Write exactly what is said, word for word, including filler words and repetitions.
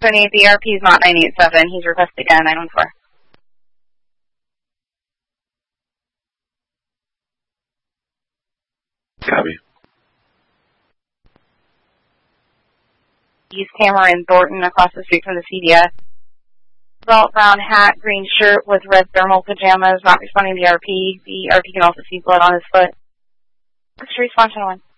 Tony, the R P is not nine eight seven. He's requested again, nine one four. Copy. East Cameron Thornton across the street from the C D S. Belt, brown hat, green shirt with red thermal pajamas, not responding to the R P. The R P can also see blood on his foot. What's your response, gentlemen?